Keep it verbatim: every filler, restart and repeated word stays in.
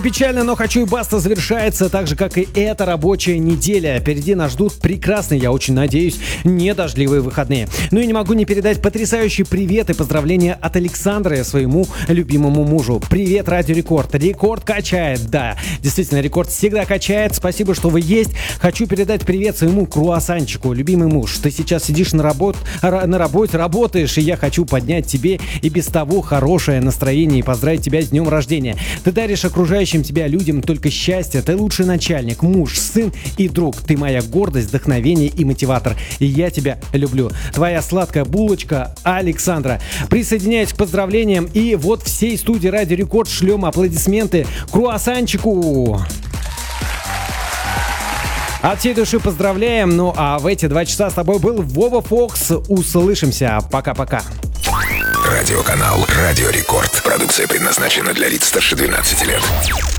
Печально, но хочу и баста завершается, так же, как и эта рабочая неделя. Впереди нас ждут прекрасные, я очень надеюсь, недождливые выходные. Ну и не могу не передать потрясающий привет и поздравления от Александра своему любимому мужу. Привет, Радио Рекорд. Рекорд качает, да. Действительно, Рекорд всегда качает. Спасибо, что вы есть. Хочу передать привет своему круассанчику. Любимый муж, ты сейчас сидишь на, работ... на работе, работаешь, и я хочу поднять тебе и без того хорошее настроение и поздравить тебя с днем рождения. Ты даришь окружающим тебя людям только счастье. Ты лучший начальник, муж, сын и друг. Ты моя гордость, вдохновение и мотиватор. И я тебя люблю. Твоя сладкая булочка Александра. Присоединяюсь к поздравлениям. И вот всей студии Радио Рекорд шлем аплодисменты круассанчику. От всей души поздравляем. Ну а в эти два часа с тобой был Вова Фокс. Услышимся. Пока-пока. Радиоканал Радио Рекорд. Продукция предназначена для лиц старше двенадцати лет.